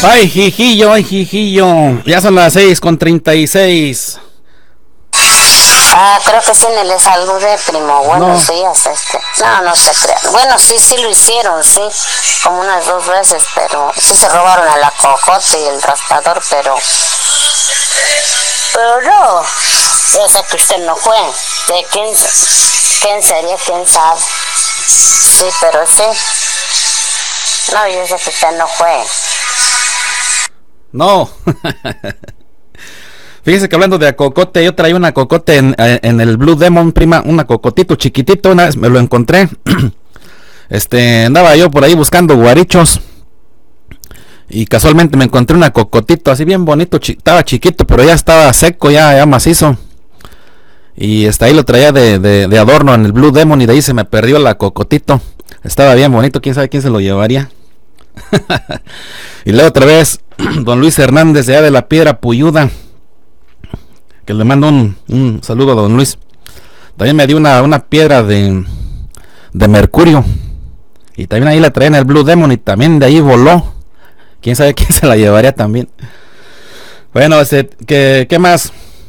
Ay, jijillo. Ya son las 6:36. Creo que sí, ni le saludé, primo. Buenos No. días, No se crean. Bueno, sí lo hicieron, sí. Como unas 2 veces, pero sí se robaron a la cocote y el raspador, pero no. Yo sé que usted no fue. ¿De quién sería? ¿Quién sabe? Sí, pero sí. No, yo sé que usted no fue. No. Fíjese que hablando de acocote, yo traía una cocote en el Blue Demon, prima, una cocotito chiquitito, una vez me lo encontré. Andaba yo por ahí buscando guarichos y casualmente me encontré una cocotito así bien bonito, estaba chiquito, pero ya estaba seco, ya macizo. Y ahí lo traía de adorno en el Blue Demon y de ahí se me perdió la cocotito. Estaba bien bonito, quién sabe quién se lo llevaría. Y luego otra vez, don Luis Hernández de allá de la Piedra Puyuda, que le mando un saludo a don Luis. También me dio una piedra de mercurio. Y también ahí la traía en el Blue Demon y también de ahí voló. Quién sabe quién se la llevaría también. Bueno, ¿qué más?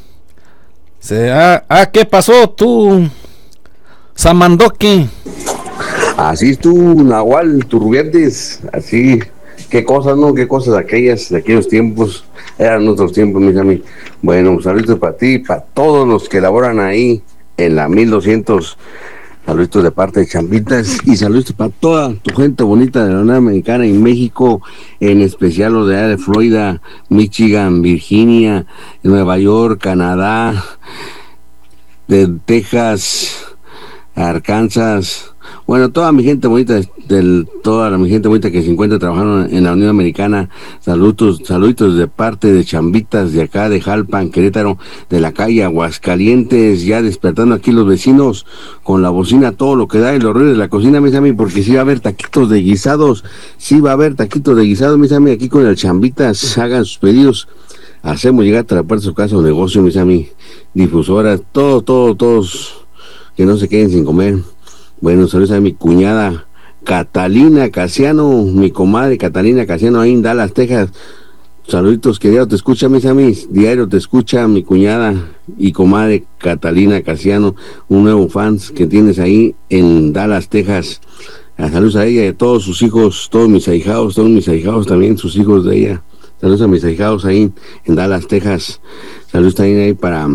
¿Qué pasó tú, Samandoki? Así es tú, Nahual, Turbiantes, así, qué cosas, ¿no? Qué cosas aquellas, de aquellos tiempos, eran otros tiempos, mis amigos. Bueno, saludos para ti, para todos los que laboran ahí en la 1200, saludos de parte de Chambitas y saludos para toda tu gente bonita de la Unión Americana y México, en especial los de allá de Florida, Michigan, Virginia, Nueva York, Canadá, de Texas, Arkansas. Bueno, toda mi gente bonita, toda mi gente bonita que se encuentra trabajando en la Unión Americana, saludos de parte de Chambitas de acá de Jalpan, Querétaro, de la calle Aguascalientes, ya despertando aquí los vecinos con la bocina, todo lo que da y los ruidos de la cocina, mis amigos, porque sí va a haber taquitos de guisados, mis amigos, aquí con el Chambitas, hagan sus pedidos, hacemos llegar a la puerta de su casa o negocio, mis amigos, difusoras, todos, que no se queden sin comer. Bueno, saludos a mi cuñada Catalina Casiano, mi comadre Catalina Casiano ahí en Dallas, Texas. Saluditos, que diario te escucha, mis amigos, diario te escucha mi cuñada y comadre Catalina Casiano, un nuevo fans que tienes ahí en Dallas, Texas. Saludos a ella y a todos sus hijos, todos mis ahijados también, sus hijos de ella. Saludos a mis ahijados ahí en Dallas, Texas. Saludos también ahí para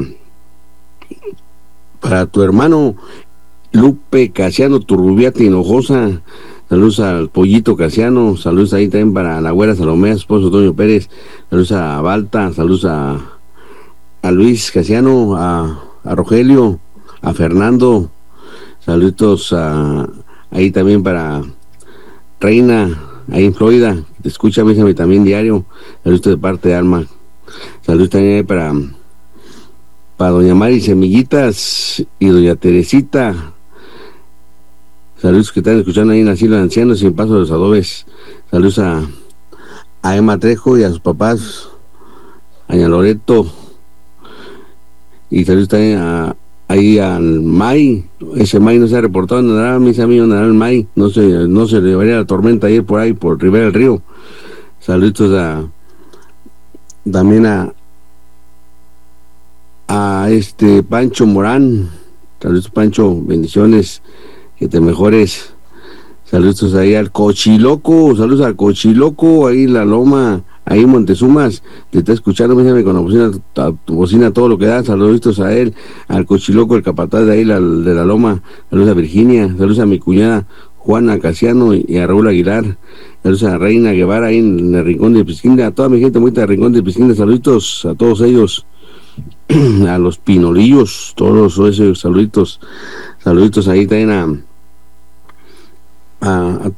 tu hermano Lupe Casiano Turrubiata Hinojosa, saludos al Pollito Casiano, saludos ahí también para la abuela Salomé, su esposo Toño Pérez, saludos a Balta, saludos a Luis Casiano, a Rogelio, a Fernando, saludos ahí también para Reina, ahí en Florida, te escucha a también diario, saludos de parte de Alma, saludos también ahí para doña Mari Semillitas y doña Teresita. Saludos que están escuchando ahí en Asilo de Ancianos y en Paso de los Adobes. Saludos a Emma Trejo y a sus papás, a doña Loreto. Y saludos también ahí al May. Ese May no se ha reportado nada, mis amigos, nada el May. No se le llevaría la tormenta ayer por ahí, por Rivera del Río. Saludos también a Pancho Morán. Saludos, Pancho, bendiciones, que te mejores. Saludos ahí al Cochiloco, saludos al Cochiloco, ahí en la Loma, ahí en Montezumas, te está escuchando, mísame, con la bocina, tu bocina, todo lo que da. Saludos a él, al Cochiloco, el capataz de ahí, de la Loma. Saludos a Virginia, saludos a mi cuñada Juana Casiano y a Raúl Aguilar. Saludos a Reina Guevara ahí en el Rincón de Pisquinda, a toda mi gente muy de Rincón de Pisquinda. Saludos a todos ellos. A los pinolillos, todos esos saluditos ahí también a